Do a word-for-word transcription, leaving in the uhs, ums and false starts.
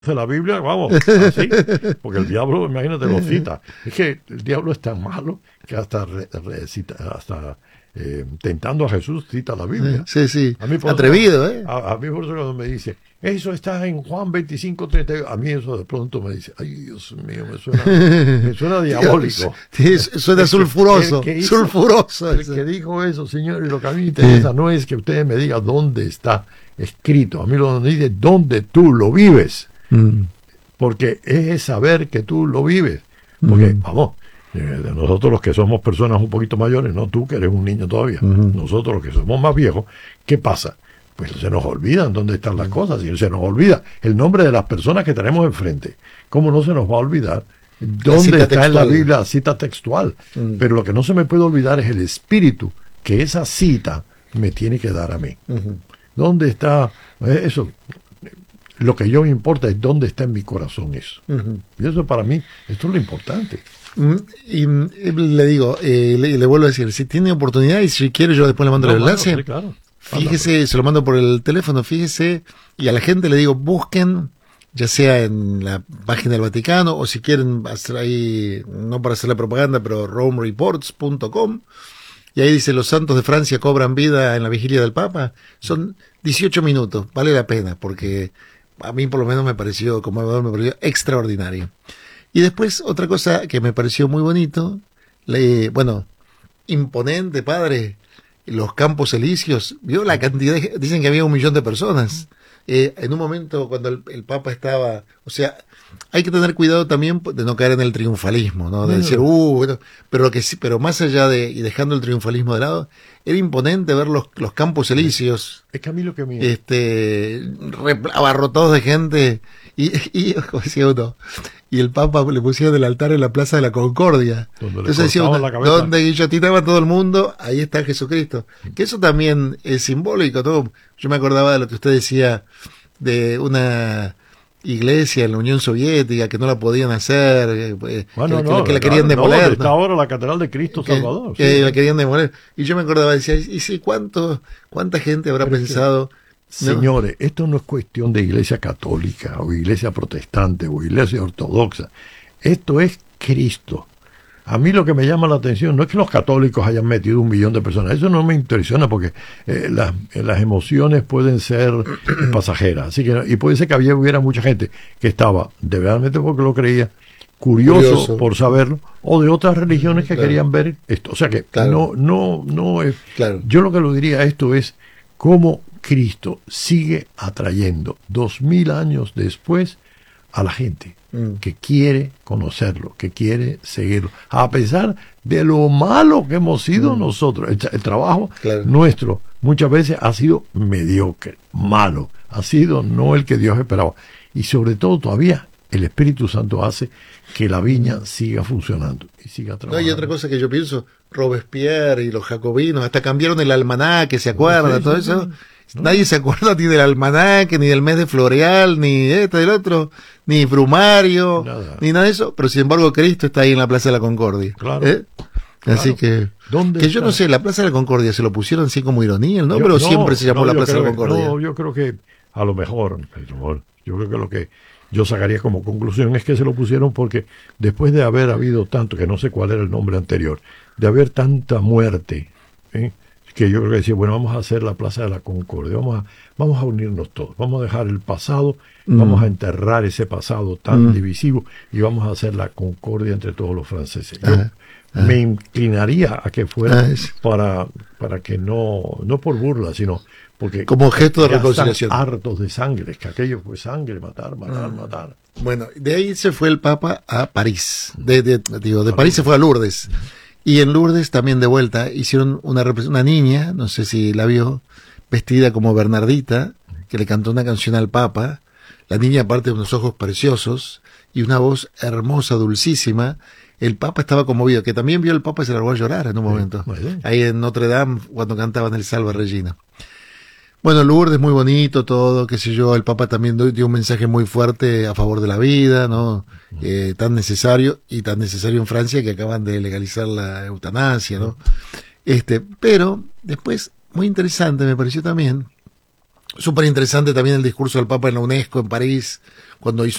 de la Biblia, vamos, así, porque el diablo, imagínate, lo cita. Es que el diablo es tan malo que hasta, re, re, cita, hasta eh, tentando a Jesús cita la Biblia. Sí, sí, a mí atrevido, eso, ¿eh? A, a mí por eso cuando me dice, eso está en Juan veinticinco, treinta, a mí eso de pronto me dice, ay Dios mío, me suena, me suena diabólico. Sí, suena sulfuroso, el que hizo, sulfuroso. El que dijo eso, señor, y lo que a mí me interesa sí. no es que ustedes me digan dónde está escrito, a mí lo que me dice dónde tú lo vives. Mm. Porque es saber que tú lo vives. Porque, uh-huh. vamos, eh, nosotros los que somos personas un poquito mayores, no tú que eres un niño todavía, uh-huh. nosotros los que somos más viejos, ¿qué pasa? Pues se nos olvidan dónde están las cosas, y se nos olvida el nombre de las personas que tenemos enfrente. ¿Cómo no se nos va a olvidar dónde está textual. En la Biblia la cita textual? Uh-huh. Pero lo que no se me puede olvidar es el espíritu que esa cita me tiene que dar a mí. Uh-huh. ¿Dónde está eh, eso? Lo que yo me importa es dónde está en mi corazón eso. Uh-huh. Y eso para mí, esto es lo importante. Y, y le digo, eh, le, le vuelvo a decir, si tiene oportunidad y si quiere yo después le mando no, el enlace. Sí, claro. Fíjese, Mándalo. Se lo mando por el teléfono, fíjese, y a la gente le digo, busquen, ya sea en la página del Vaticano, o si quieren hacer ahí, no para hacerle propaganda, pero rome reports punto com, y ahí dice, los santos de Francia cobran vida en la vigilia del Papa. Son dieciocho minutos, vale la pena, porque a mí por lo menos me pareció, como me pareció extraordinario. Y después otra cosa que me pareció muy bonito, le, bueno, imponente, padre, los Campos Elíseos, vio la cantidad, de, dicen que había un millón de personas. Eh, en un momento cuando el, el Papa estaba, o sea, hay que tener cuidado también de no caer en el triunfalismo, ¿no? De decir, uh, bueno, pero lo que sí, pero más allá de, y dejando el triunfalismo de lado, era imponente ver los, los Campos Elíseos. Es que a mí lo que me... Este, abarrotados de gente, y, y, como decía uno, y el Papa le pusieron el altar en la Plaza de la Concordia. Entonces decía uno, donde guillotinaba todo el mundo, ahí está Jesucristo. Que eso también es simbólico, ¿no? Yo me acordaba de lo que usted decía, de una iglesia en la Unión Soviética que no la podían hacer, eh, bueno, que, no, que, que la querían no, demoler. No, está ahora la Catedral de Cristo que, Salvador. Que sí. la querían demoler. Y yo me acordaba, decía, ¿y sí cuánto, cuánta gente habrá Pero pensado? Que, ¿no? Señores, esto no es cuestión de iglesia católica, o iglesia protestante, o iglesia ortodoxa. Esto es Cristo. A mí lo que me llama la atención no es que los católicos hayan metido un millón de personas, eso no me impresiona porque eh, las, eh, las emociones pueden ser pasajeras, así que y puede ser que había, hubiera mucha gente que estaba, de verdaderamente porque lo creía, curioso, curioso por saberlo, o de otras religiones que claro. querían ver esto, o sea que claro. no, no, no es, claro. yo lo que lo diría a esto es cómo Cristo sigue atrayendo dos mil años después a la gente mm. que quiere conocerlo, que quiere seguirlo, a pesar de lo malo que hemos sido mm. nosotros. El, el trabajo claro. nuestro muchas veces ha sido mediocre, malo, ha sido no el que Dios esperaba. Y sobre todo todavía el Espíritu Santo hace que la viña siga funcionando y siga trabajando. No, y otra cosa que yo pienso, Robespierre y los jacobinos, hasta cambiaron el almanaque, ¿se acuerdan? Sí, todo sí, eso. Sí. No. Nadie se acuerda ni del almanaque, ni del mes de Floreal, ni de este, del otro, ni Brumario, nada. Ni nada de eso, pero sin embargo Cristo está ahí en la Plaza de la Concordia. Claro. ¿Eh? Claro. Así que, ¿Dónde que está? yo no sé, la Plaza de la Concordia se lo pusieron así como ironía, ¿no? Yo, pero no, siempre se llamó no, la Plaza de la que, Concordia. No, yo creo que a lo mejor, yo creo que lo que yo sacaría como conclusión es que se lo pusieron porque después de haber habido tanto, que no sé cuál era el nombre anterior, de haber tanta muerte, ¿eh? que yo creo que decía, bueno, vamos a hacer la Plaza de la Concordia, vamos a, vamos a unirnos todos, vamos a dejar el pasado, mm. vamos a enterrar ese pasado tan mm. divisivo y vamos a hacer la concordia entre todos los franceses. Yo ah, ah. me inclinaría a que fuera ah, para, para que no, no por burla, sino porque como gesto de reconciliación. Están hartos de sangre, que aquello fue sangre, matar, matar, ah. matar. Bueno, de ahí se fue el Papa a París, de, de, digo, de París se fue a Lourdes. Y en Lourdes también de vuelta hicieron una, una niña, no sé si la vio, vestida como Bernardita, que le cantó una canción al Papa. La niña aparte de unos ojos preciosos y una voz hermosa, dulcísima. El Papa estaba conmovido, que también vio al Papa y se largó a llorar en un momento. Sí, bueno. Ahí en Notre Dame, cuando cantaban el Salve Regina. Bueno, Lourdes muy bonito todo, qué sé yo, el Papa también dio un mensaje muy fuerte a favor de la vida, ¿no? Eh, tan necesario, y tan necesario en Francia que acaban de legalizar la eutanasia, ¿no? Este, pero después, muy interesante me pareció también, Súper interesante también el discurso del Papa en la UNESCO en París, cuando hizo